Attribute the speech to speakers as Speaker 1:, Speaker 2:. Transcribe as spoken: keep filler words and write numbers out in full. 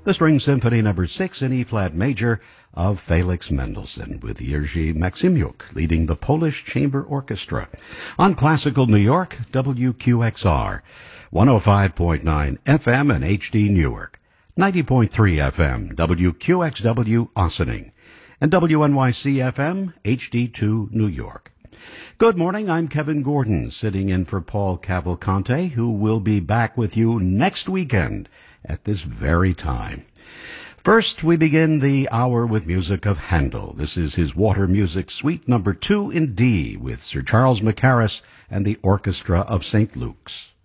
Speaker 1: the String Symphony Number six in E-flat major of Felix Mendelssohn, with Jerzy Maksymuk leading the Polish Chamber Orchestra. On Classical New York, W Q X R, one oh five point nine F M and H D Newark, ninety point three F M, W Q X W Ossining, and W N Y C F M, H D two New York. Good morning, I'm Kevin Gordon, sitting in for Paul Cavalcante, who will be back with you next weekend at this very time. First, we begin the hour with music of Handel. This is his Water Music Suite number two in D with Sir Charles Mackerras and the Orchestra of Saint Luke's.